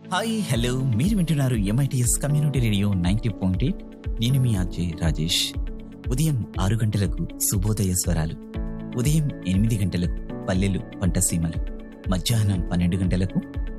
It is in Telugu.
హాయ్ హలో, మీరు వింటున్నారు ఎంఐటిఎస్ కమ్యూనిటీ రేడియో 90.8. నేను మీ ఆర్జే రాజేష్. ఉదయం 6 గంటలకు శుభోదయ స్వరాలు, ఉదయం 8 గంటలకు పల్లెలు పంటసీమలు, మధ్యాహ్నం 12 గంటలకు